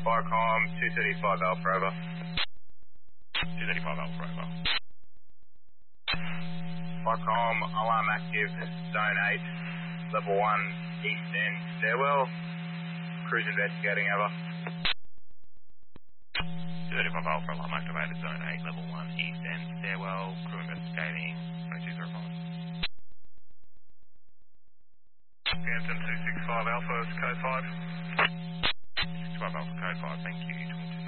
Viacom 235 Alpha over. 235 Alpha over. Viacom, alarm active, zone 8, level 1, east end stairwell. Cruise investigating over. 235 Alpha, alarm activated, zone 8, level 1, east end stairwell. Crew investigating, 2205. Phantom 265 Alpha, code 5. 265 Alpha, code 5, thank you.